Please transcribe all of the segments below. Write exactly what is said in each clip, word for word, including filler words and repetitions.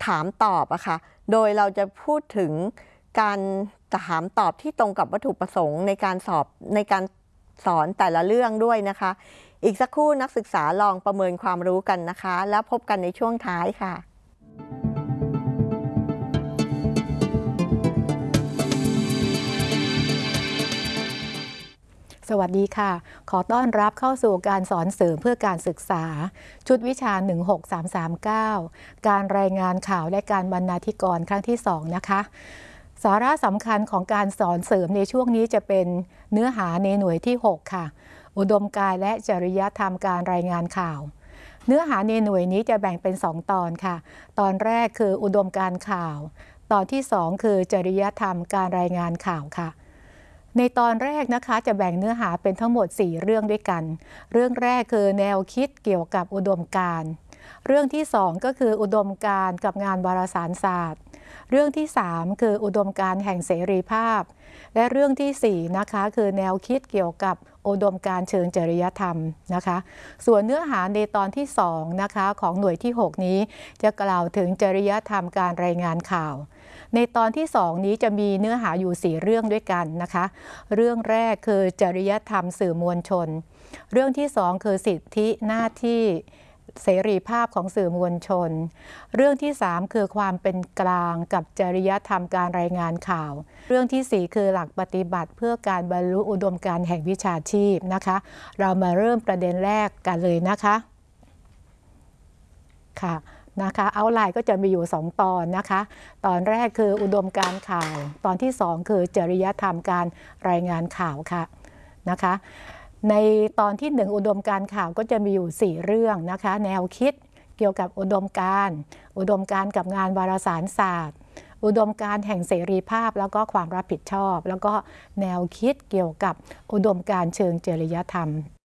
ถามตอบอะค่ะโดยเราจะพูดถึงการถามตอบที่ตรงกับวัตถุประสงค์ในการสอบในการสอนแต่ละเรื่องด้วยนะคะอีกสักครู่นักศึกษาลองประเมินความรู้กันนะคะแล้วพบกันในช่วงท้ายค่ะสวัสดีค่ะขอต้อนรับเข้าสู่การสอนเสริมเพื่อการศึกษาชุดวิชาหนึ่ง หก สาม สาม เก้าการรายงานข่าวและการบรรณาธิกรครั้งที่สองนะคะสาระสำคัญของการสอนเสริมในช่วงนี้จะเป็นเนื้อหาในหน่วยที่หกค่ะอุดมการณ์และจริยธรรมการรายงานข่าวเนื้อหาในหน่วยนี้จะแบ่งเป็นสองตอนค่ะตอนแรกคืออุดมการณ์ข่าวตอนที่สองคือจริยธรรมการรายงานข่าวค่ะในตอนแรกนะคะจะแบ่งเนื้อหาเป็นทั้งหมดสี่เรื่องด้วยกันเรื่องแรกคือแนวคิดเกี่ยวกับอุดมการณ์เรื่องที่สองก็คืออุดมการณ์กับงานวารสารศาสตร์เรื่องที่สามคืออุดมการณ์แห่งเสรีภาพและเรื่องที่สี่นะคะคือแนวคิดเกี่ยวกับอุดมการณ์เชิงจริยธรรมนะคะส่วนเนื้อหาในตอนที่สองนะคะของหน่วยที่หกนี้จะกล่าวถึงจริยธรรมการรายงานข่าวในตอนที่สองนี้จะมีเนื้อหาอยู่สี่เรื่องด้วยกันนะคะเรื่องแรกคือจริยธรรมสื่อมวลชนเรื่องที่สองคือสิทธิหน้าที่เสรีภาพของสื่อมวลชนเรื่องที่สามคือความเป็นกลางกับจริยธรรมการรายงานข่าวเรื่องที่สี่คือหลักปฏิบัติเพื่อการบรรลุอุดมการณ์แห่งวิชาชีพนะคะเรามาเริ่มประเด็นแรกกันเลยนะคะค่ะนะคะเอาไลน์ก็จะมีอยู่สองตอนนะคะตอนแรกคืออุดมการณ์ข่าวตอนที่สองคือจริยธรรมการรายงานข่าวค่ะนะคะในตอนที่หนึ่งอุดมการณ์ข่าวก็จะมีอยู่สี่เรื่องนะคะแนวคิดเกี่ยวกับอุดมการณ์อุดมการณ์กับงานวารสารศาสตร์อุดมการณ์แห่งเสรีภาพแล้วก็ความรับผิดชอบแล้วก็แนวคิดเกี่ยวกับอุดมการณ์เชิงจริยธรรม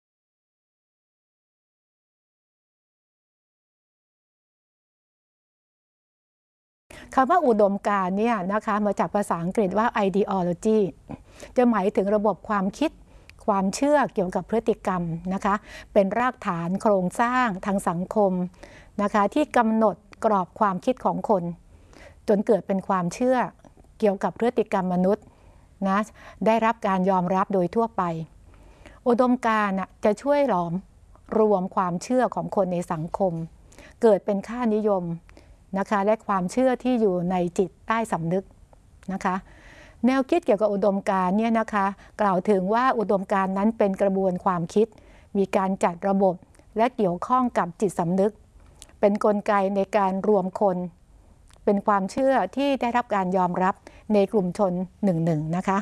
คำว่าอุดมการณ์เนี่ยนะคะมาจากภาษาอังกฤษว่า ideology จะหมายถึงระบบความคิดความเชื่อเกี่ยวกับพฤติกรรมนะคะเป็นรากฐานโครงสร้างทางสังคมนะคะที่กำหนดกรอบความคิดของคนจนเกิดเป็นความเชื่อเกี่ยวกับพฤติกรรมมนุษย์นะได้รับการยอมรับโดยทั่วไปอุดมการณ์จะช่วยหลอมรวมความเชื่อของคนในสังคมเกิดเป็นค่านิยมนะคะและความเชื่อที่อยู่ในจิตใต้สำนึกนะคะแนวคิดเกี่ยวกับอุดมการณ์เนี่ยนะคะกล่าวถึงว่าอุดมการณ์นั้นเป็นกระบวนความคิดมีการจัดระบบและเกี่ยวข้องกับจิตสำนึกเป็นกลไกในการรวมคนเป็นความเชื่อที่ได้รับการยอมรับในกลุ่มชนหนึ่งหนึ่งนะคะ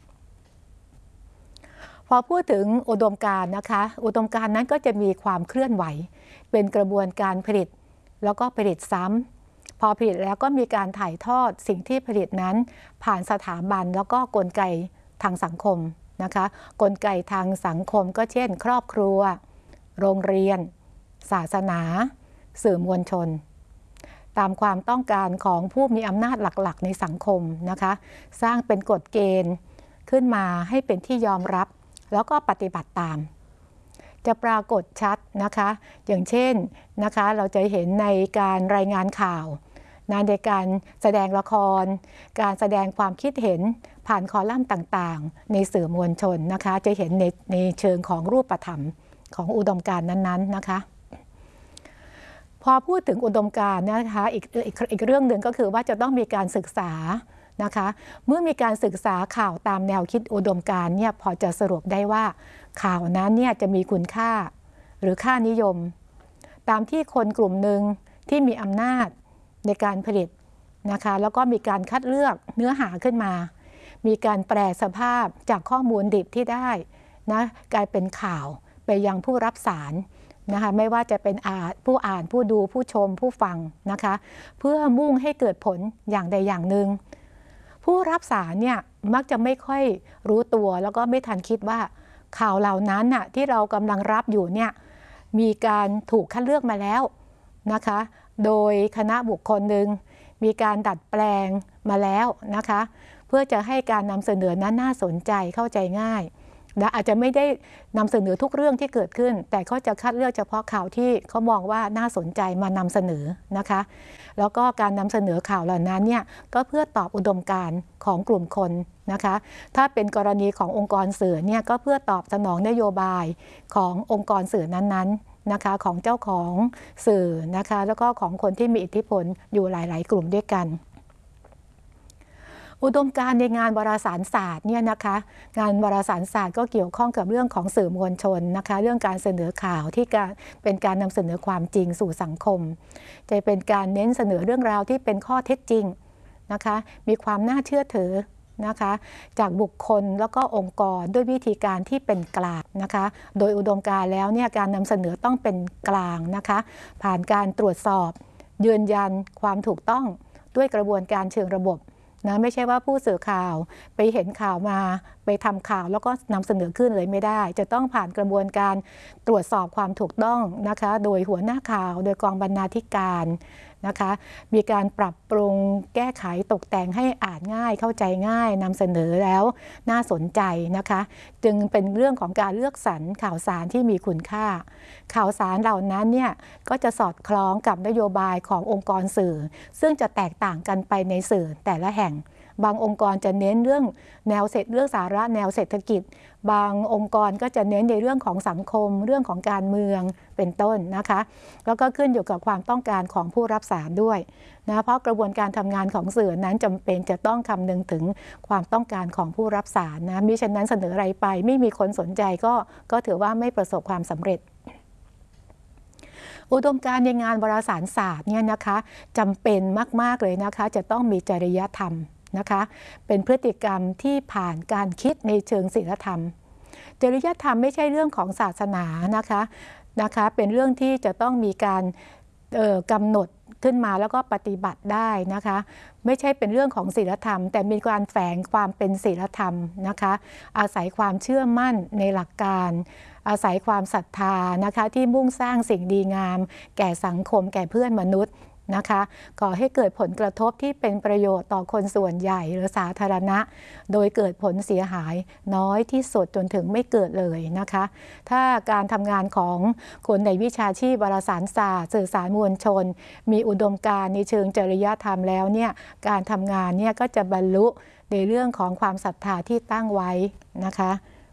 พอพูดถึงอุดมการณ์นะคะอุดมการณ์นั้นก็จะมีความเคลื่อนไหวเป็นกระบวนการผลิตแล้วก็ผลิตซ้ำพอผลิตแล้วก็มีการถ่ายทอดสิ่งที่ผลิตนั้นผ่านสถาบันแล้วก็กลไกทางสังคมนะคะกลไกทางสังคมก็เช่นครอบครัวโรงเรียนศาสนาสื่อมวลชนตามความต้องการของผู้มีอำนาจหลักๆในสังคมนะคะสร้างเป็นกฎเกณฑ์ขึ้นมาให้เป็นที่ยอมรับแล้วก็ปฏิบัติตามจะปรากฏชัดนะคะอย่างเช่นนะคะเราจะเห็นในการรายงานข่าวในการแสดงละครการแสดงความคิดเห็นผ่านคอลัมน์ต่างๆในสื่อมวลชนนะคะจะเห็นในในเชิงของรูปธรรมของอุดมการณ์นั้นๆนะคะพอพูดถึงอุดมการณ์นะคะอีกอีกอีกเรื่องหนึ่งก็คือว่าจะต้องมีการศึกษานะคะเมื่อมีการศึกษาข่าวตามแนวคิดอุดมการณ์เนี่ยพอจะสรุปได้ว่าข่าวนั้นเนี่ยจะมีคุณค่าหรือค่านิยมตามที่คนกลุ่มหนึ่งที่มีอำนาจในการผลิตนะคะแล้วก็มีการคัดเลือกเนื้อหาขึ้นมามีการแปลสภาพจากข้อมูลดิบที่ได้นะกลายเป็นข่าวไปยังผู้รับสารนะคะไม่ว่าจะเป็นอาผู้อ่านผู้ดูผู้ชมผู้ฟังนะคะเพื่อมุ่งให้เกิดผลอย่างใดอย่างหนึ่งผู้รับสารเนี่ยมักจะไม่ค่อยรู้ตัวแล้วก็ไม่ทันคิดว่าข่าวเหล่านั้นน่ะที่เรากำลังรับอยู่เนี่ยมีการถูกคัดเลือกมาแล้วนะคะโดยคณะบุคคลหนึ่งมีการดัดแปลงมาแล้วนะคะเพื่อจะให้การนำเสนอนั้นน่าสนใจเข้าใจง่ายและอาจจะไม่ได้นำเสนอทุกเรื่องที่เกิดขึ้นแต่เขาจะคัดเลือกเฉพาะข่าวที่เขามองว่าน่าสนใจมานำเสนอนะคะแล้วก็การนำเสนอข่าวเหล่านั้นเนี่ยก็เพื่อตอบอุดมการณ์ของกลุ่มคนนะคะถ้าเป็นกรณีขององค์กรสื่อเนี่ยก็เพื่อตอบสนองนโยบายขององค์กรสื่อนั้นๆนะคะของเจ้าของสื่อนะคะแล้วก็ของคนที่มีอิทธิพลอยู่หลายๆกลุ่มด้วยกันอุดมการณ์ในงานวารสารศาสตร์เนี่ยนะคะงานวารสารศาสตร์ก็เกี่ยวข้องกับเรื่องของสื่อมวลชนนะคะเรื่องการเสนอข่าวที่การเป็นการนำเสนอความจริงสู่สังคมจะเป็นการเน้นเสนอเรื่องราวที่เป็นข้อเท็จจริงนะคะมีความน่าเชื่อถือนะคะจากบุคคลแล้วก็องค์กรด้วยวิธีการที่เป็นกลางนะคะโดยอุดมการณ์แล้วเนี่ยการนำเสนอต้องเป็นกลางนะคะผ่านการตรวจสอบยืนยันความถูกต้องด้วยกระบวนการเชิงระบบนะไม่ใช่ว่าผู้สื่อข่าวไปเห็นข่าวมาไปทำข่าวแล้วก็นำเสนอขึ้นเลยไม่ได้จะต้องผ่านกระบวนการตรวจสอบความถูกต้องนะคะโดยหัวหน้าข่าวโดยกองบรรณาธิการนะคะมีการปรับปรุงแก้ไขตกแต่งให้อ่านง่ายเข้าใจง่ายนำเสนอแล้วน่าสนใจนะคะจึงเป็นเรื่องของการเลือกสรรข่าวสารที่มีคุณค่าข่าวสารเหล่านั้นเนี่ยก็จะสอดคล้องกับนโยบายขององค์กรสื่อซึ่งจะแตกต่างกันไปในสื่อแต่ละแห่งบางองค์กรจะเน้นเรื่องแนวเศรษฐเรื่องสาระแนวเศรษฐกิจบางองค์กรก็จะเน้นในเรื่องของสังคมเรื่องของการเมืองเป็นต้นนะคะแล้วก็ขึ้นอยู่กับความต้องการของผู้รับสารด้วยนะเพราะกระบวนการทำงานของสื่อนั้นจำเป็นจะต้องคำนึงถึงความต้องการของผู้รับสารนะมิฉะนั้นเสนออะไรไปไม่มีคนสนใจก็ก็ถือว่าไม่ประสบความสำเร็จอุดมการณ์ในงานวารสารศาสตร์เนี่ยนะคะจำเป็นมากๆเลยนะคะจะต้องมีจริยธรรมนะคะเป็นพฤติกรรมที่ผ่านการคิดในเชิงศีลธรรมจริยธรรมไม่ใช่เรื่องของศาสนานะคะนะคะเป็นเรื่องที่จะต้องมีการกำหนดขึ้นมาแล้วก็ปฏิบัติได้นะคะไม่ใช่เป็นเรื่องของศีลธรรมแต่มีการแฝงความเป็นศีลธรรมนะคะอาศัยความเชื่อมั่นในหลักการอาศัยความศรัทธานะคะที่มุ่งสร้างสิ่งดีงามแก่สังคมแก่เพื่อนมนุษย์นะคะก่อให้เกิดผลกระทบที่เป็นประโยชน์ต่อคนส่วนใหญ่หรือสาธารณะโดยเกิดผลเสียหายน้อยที่สุดจนถึงไม่เกิดเลยนะคะถ้าการทำงานของคนในวิชาชีพวารสารศาสตร์สื่อสารมวลชนมีอุดมการณ์ในเชิงจริยธรรมแล้วเนี่ยการทำงานเนี่ยก็จะบรรลุในเรื่องของความศรัทธาที่ตั้งไว้นะคะ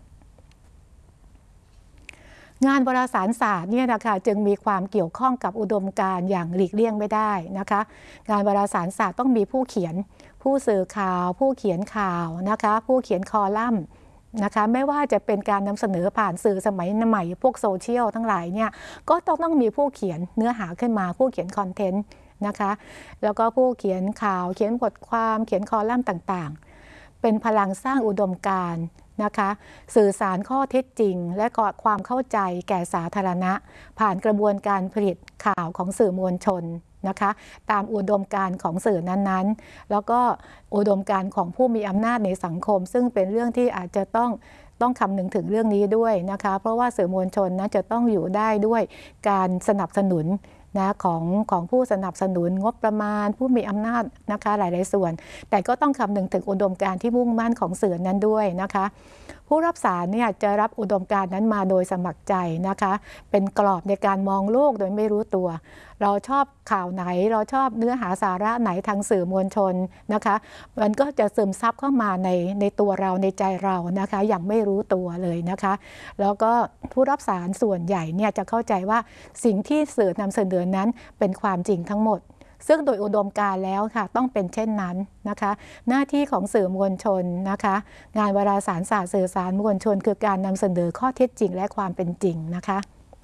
งานวารสารศาสตร์เนี่ยนะคะจึงมีความเกี่ยวข้องกับอุดมการณ์อย่างหลีกเลี่ยงไม่ได้นะคะงานวารสารศาสตร์ต้องมีผู้เขียนผู้สื่อข่าวผู้เขียนข่าวนะคะผู้เขียนคอลัมน์นะคะไม่ว่าจะเป็นการนำเสนอผ่านสื่อสมัยใหม่พวกโซเชียลทั้งหลายเนี่ยก็ต้องต้องมีผู้เขียนเนื้อหาขึ้นมาผู้เขียนคอนเทนต์นะคะแล้วก็ผู้เขียนข่าวเขียนบทความเขียนคอลัมน์ต่างๆเป็นพลังสร้างอุดมการณ์นะคะสื่อสารข้อเท็จจริงและก็ความเข้าใจแก่สาธารณะผ่านกระบวนการผลิตข่าวของสื่อมวลชนนะคะตามอุดมการณ์ของสื่อนั้นๆแล้วก็อุดมการณ์ของผู้มีอำนาจในสังคมซึ่งเป็นเรื่องที่อาจจะต้องต้องคำนึงถึงเรื่องนี้ด้วยนะคะเพราะว่าสื่อมวลชนนะจะต้องอยู่ได้ด้วยการสนับสนุนนะของของผู้สนับสนุนงบประมาณผู้มีอำนาจนะคะหลายๆส่วนแต่ก็ต้องคำนึงถึงอุดมการณ์ที่มุ่งมั่นของสื่อนั้นด้วยนะคะผู้รับสารเนี่ยจะรับอุดมการณ์นั้นมาโดยสมัครใจนะคะเป็นกรอบในการมองโลกโดยไม่รู้ตัวเราชอบข่าวไหนเราชอบเนื้อหาสาระไหนทางสื่อมวลชนนะคะมันก็จะซึมซับเข้ามาในในตัวเราในใจเรานะคะอย่างไม่รู้ตัวเลยนะคะแล้วก็ผู้รับสารส่วนใหญ่เนี่ยจะเข้าใจว่าสิ่งที่สื่อนำเสนอนั้นเป็นความจริงทั้งหมดซึ่งโดยอุดมการณ์แล้วค่ะต้องเป็นเช่นนั้นนะคะหน้าที่ของสื่อมวลชนนะคะงานวารสารศาสตร์สื่อสารมวลชนคือการนำเสนอข้อเท็จจริงและความเป็นจริงนะคะ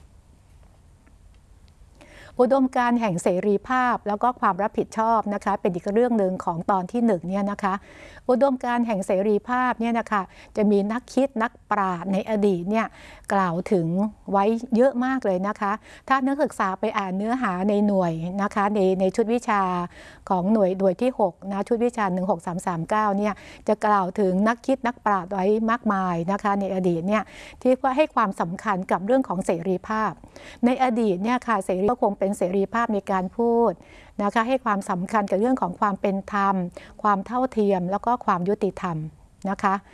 อุดมการณ์แห่งเสรีภาพแล้วก็ความรับผิดชอบนะคะเป็นอีกเรื่องหนึ่งของตอนที่หนึ่งเนี่ยนะคะอุดมการณ์แห่งเสรีภาพเนี่ยนะคะจะมีนักคิดนักปราชญ์ในอดีตเนี่ยกล่าวถึงไว้เยอะมากเลยนะคะถ้านักศึกษาไปอ่านเนื้อหาในหน่วยนะคะในในชุดวิชาของหน่วยหน่วยที่หกนะชุดวิชาหนึ่งหกสามสามเก้าเนี่ยจะกล่าวถึงนักคิดนักปราชญ์ไว้มากมายนะคะในอดีตเนี่ยที่ว่าให้ความสำคัญกับเรื่องของเสรีภาพในอดีตเนี่ยค่ะเสรีก็คงเป็นเสรีภาพในการพูดนะคะให้ความสำคัญกับเรื่องของความเป็นธรรมความเท่าเทียมแล้วก็ความยุติธรรมนะคะ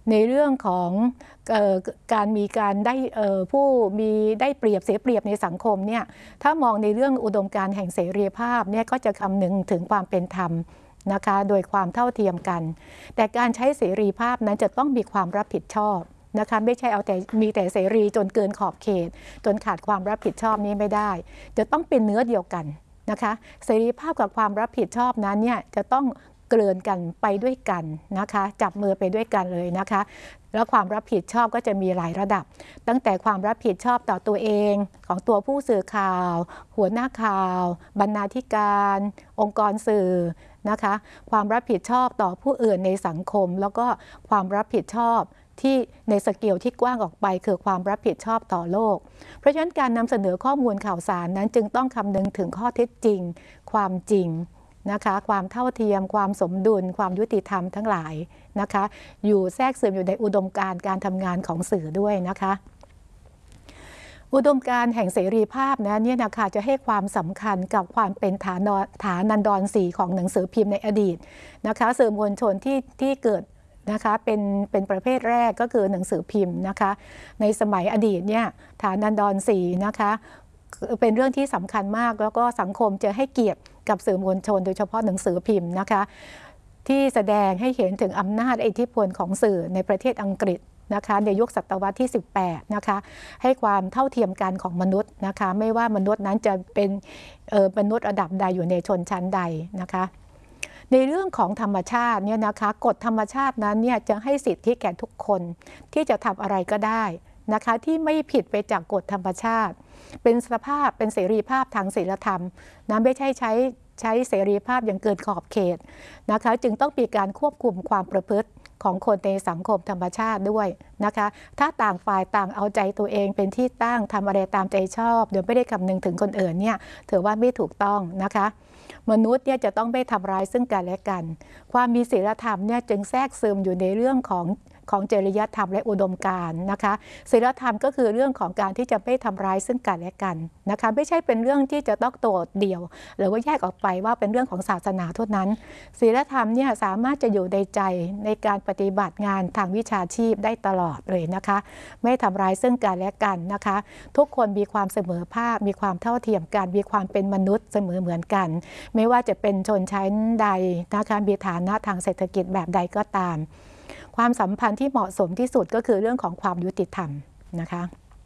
ในเรื่องของเอ่อการมีการได้เอ่อผู้มีได้เปรียบเสียเปรียบในสังคมเนี่ยถ้ามองในเรื่องอุดมการณ์แห่งเสรีภาพเนี่ยก็จะคำนึงถึงความเป็นธรรมนะคะโดยความเท่าเทียมกันแต่การใช้เสรีภาพนั้นจะต้องมีความรับผิดชอบนะคะไม่ใช่เอาแต่มีแต่เสรีจนเกินขอบเขตจนขาดความรับผิดชอบนี้ไม่ได้จะต้องเป็นเนื้อเดียวกันนะคะเสรีภาพกับความรับผิดชอบนั้นเนี่ยจะต้องเกลื่อนกันไปด้วยกันนะคะจับมือไปด้วยกันเลยนะคะแล้วความรับผิดชอบก็จะมีหลายระดับตั้งแต่ความรับผิดชอบต่อตัวเองของตัวผู้สื่อข่าวหัวหน้าข่าวบรรณาธิการองค์กรสื่อนะคะความรับผิดชอบต่อผู้อื่นในสังคมแล้วก็ความรับผิดชอบที่ในสเกลที่กว้างออกไปคือความรับผิดชอบต่อโลกเพราะฉะนั้นการนำเสนอข้อมูลข่าวสารนั้นจึงต้องคำนึงถึงข้อเท็จจริงความจริงนะคะความเท่าเทียมความสมดุลความยุติธรรมทั้งหลายนะคะอยู่แทรกซึมอยู่ในอุดมการณ์การทำงานของสื่อด้วยนะคะอุดมการณ์แห่งเสรีภาพนะเนี่ยนะคะจะให้ความสำคัญกับความเป็นฐานฐานันดรสี่ของหนังสือพิมพ์ในอดีตนะคะสื่อมวลชนที่ที่เกิดนะคะเป็นเป็นประเภทแรกก็คือหนังสือพิมพ์นะคะในสมัยอดีตเนี่ยฐานันดรสี่นะคะเป็นเรื่องที่สำคัญมากแล้วก็สังคมจะให้เกียรติกับสื่อมวลชนโดยเฉพาะหนังสือพิมพ์นะคะที่แสดงให้เห็นถึงอำนาจอิทธิพลของสื่อในประเทศอังกฤษนะคะในยุคศตวรรษที่สิบแปดนะคะให้ความเท่าเทียมกันของมนุษย์นะคะไม่ว่ามนุษย์นั้นจะเป็นเอ่อมนุษย์ระดับใดอยู่ในชนชั้นใดนะคะในเรื่องของธรรมชาติเนี่ยนะคะกฎธรรมชาตินั้นเนี่ยจะให้สิทธิแก่ทุกคนที่จะทำอะไรก็ได้นะคะที่ไม่ผิดไปจากกฎธรรมชาติเป็นสภาพเป็นเสรีภาพทางศีลธรรมนะไม่ใช่ใช้ใช้เสรีภาพอย่างเกินขอบเขตนะคะจึงต้องมีการควบคุมความประพฤติของคนในสังคมธรรมชาติด้วยนะคะถ้าต่างฝ่ายต่างเอาใจตัวเองเป็นที่ตั้งทำอะไรตามใจชอบโดยไม่ได้คำนึงถึงคนอื่นเนี่ยถือว่าไม่ถูกต้องนะคะมนุษย์เนี่ยจะต้องไม่ทำร้ายซึ่งกันและกันความมีศีลธรรมเนี่ยจึงแทรกซึมอยู่ในเรื่องของของจริยธรรมและอุดมการณ์นะคะศีลธรรมก็คือเรื่องของการที่จะไม่ทำร้ายซึ่งกันและกันนะคะไม่ใช่เป็นเรื่องที่จะต้องโดดเดี่ยวหรือว่าแยกออกไปว่าเป็นเรื่องของศาสนาเท่านั้นศีลธรรมเนี่ยสามารถจะอยู่ในใจในการปฏิบัติงานทางวิชาชีพได้ตลอดเลยนะคะไม่ทำร้ายซึ่งกันและกันนะคะทุกคนมีความเสมอภาคมีความเท่าเทียมกันมีความเป็นมนุษย์เสมอเหมือนกันไม่ว่าจะเป็นชนชั้นใดนะคะมีฐานะทางเศรษฐกิจแบบใดก็ตามความสัมพันธ์ที่เหมาะสมที่สุดก็คือเรื่องของความยุติธรรมนะคะ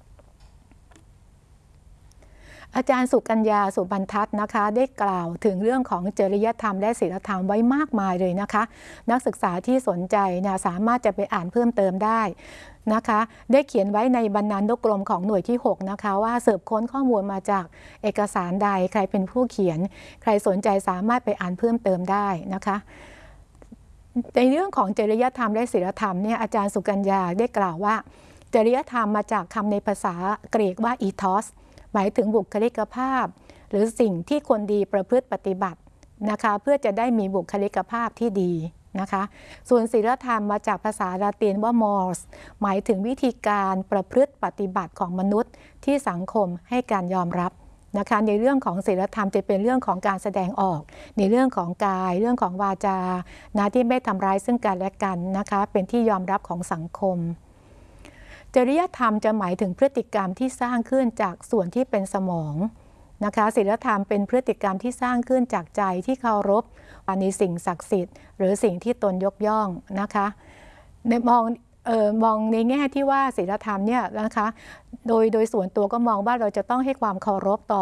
อาจารย์สุกัญญาสุบรรทัดนะคะได้กล่าวถึงเรื่องของจริยธรรมและศีลธรรมไว้มากมายเลยนะคะนักศึกษาที่สนใจนะสามารถจะไปอ่านเพิ่มเติมได้นะคะได้เขียนไว้ในบรรณานุกรมของหน่วยที่หกนะคะว่าสืบค้นข้อมูลมาจากเอกสารใดใครเป็นผู้เขียนใครสนใจสามารถไปอ่านเพิ่มเติมได้นะคะในเรื่องของจริยธรรมและศีลธรรมเนี่ยอาจารย์สุกัญญาได้กล่าวว่าจริยธรรมมาจากคำในภาษากรีกว่าอีทอสหมายถึงบุคลิกภาพหรือสิ่งที่คนดีประพฤติปฏิบัตินะคะเพื่อจะได้มีบุคลิกภาพที่ดีนะคะส่วนศีลธรรมมาจากภาษาละตินว่า mores หมายถึงวิธีการประพฤติปฏิบัติของมนุษย์ที่สังคมให้การยอมรับนะคะในเรื่องของศีลธรรมจะเป็นเรื่องของการแสดงออกในเรื่องของกายเรื่องของวาจานะที่ไม่ทำร้ายซึ่งกันและกันนะคะเป็นที่ยอมรับของสังคมจริยธรรมจะหมายถึงพฤติกรรมที่สร้างขึ้นจากส่วนที่เป็นสมองนะคะศีลธรรมเป็นพฤติกรรมที่สร้างขึ้นจากใจที่เคารพในสิ่งศักดิ์สิทธิ์หรือสิ่งที่ตนยกย่องนะคะในมองเอ่อมองในแง่ที่ว่าศีลธรรมเนี่ยนะคะโดยโดยส่วนตัวก็มองว่าเราจะต้องให้ความเคารพต่อ